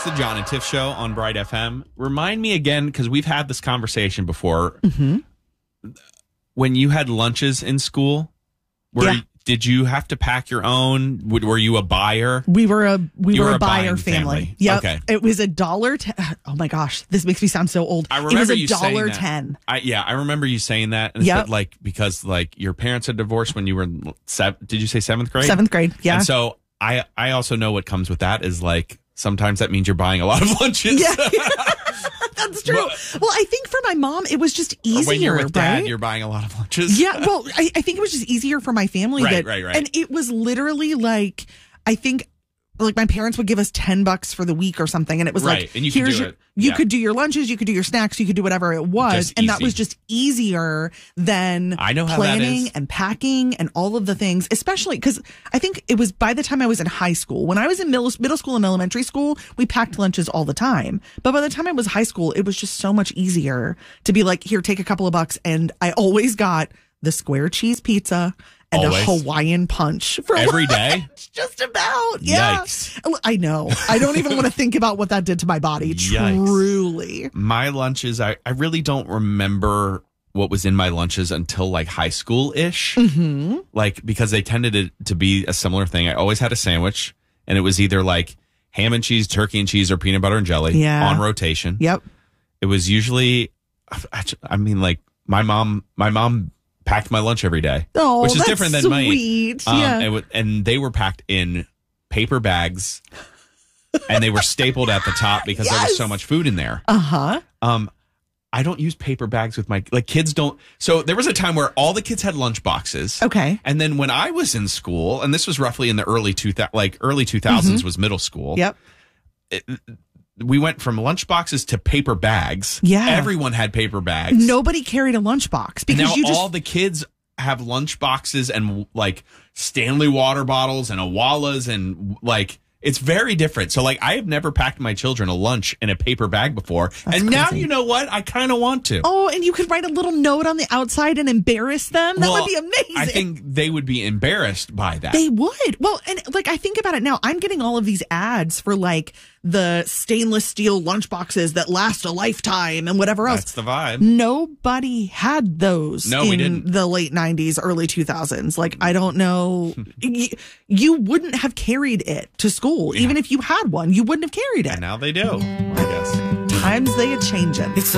It's the John and Tiff Show on Bright FM. Remind me again, because we've had this conversation before. Mm-hmm. When you had lunches in school, did you have to pack your own? Were you a buyer? We were a buyer family. Yep. Okay. It was $1.10. Oh my gosh, this makes me sound so old. I remember it was you saying that. $1.10. I remember you saying that. And yep. Because your parents had divorced when you were did you say 7th grade? 7th grade. Yeah. And so I also know what comes with that is sometimes that means you're buying a lot of lunches. Yeah. That's true. Well, I think for my mom, it was just easier. When you're with dad, right? you're buying a lot of lunches. Yeah. Well, I think it was just easier for my family. Right. And it was literally I think my parents would give us $10 for the week or something. And it was right. And you could do it. You could do your lunches, you could do your snacks, you could do whatever it was. And that was just easier than I know how planning that is. And packing and all of the things, especially because I think it was by the time I was in high school. When I was in middle school and elementary school, we packed lunches all the time. But by the time I was high school, it was just so much easier to be like, here, take a couple of bucks. And I always got the square cheese pizza and a Hawaiian punch for every day. Just about. Yeah. Yikes. I know. I don't even want to think about what that did to my body. Yikes. Truly. My lunches, I really don't remember what was in my lunches until high school-ish. Mm-hmm. Because they tended to be a similar thing. I always had a sandwich, and it was either ham and cheese, turkey and cheese, or peanut butter and jelly on rotation. Yep. It was usually, my mom packed my lunch every day, which is different than mine. Yeah. And they were packed in paper bags, and they were stapled at the top because there was so much food in there. Uh-huh. I don't use paper bags with my kids don't. So there was a time where all the kids had lunch boxes. Okay. And then when I was in school, and this was roughly in the early 2000s was middle school. Yep. We went from lunch boxes to paper bags. Yeah. Everyone had paper bags. Nobody carried a lunchbox because and now all the kids have lunch boxes and Stanley water bottles and Awalas and it's very different. So I have never packed my children a lunch in a paper bag before. That's and crazy. Now you know what? I kind of want to. Oh, and you could write a little note on the outside and embarrass them. That would be amazing. I think they would be embarrassed by that. They would. Well, and I think about it now. I'm getting all of these ads for the stainless steel lunchboxes that last a lifetime and whatever else. That's the vibe. Nobody had those we didn't. The late 90s, early 2000s. I don't know. You wouldn't have carried it to school. Yeah. Even if you had one, you wouldn't have carried it. And now they do, I guess. Times they a changing.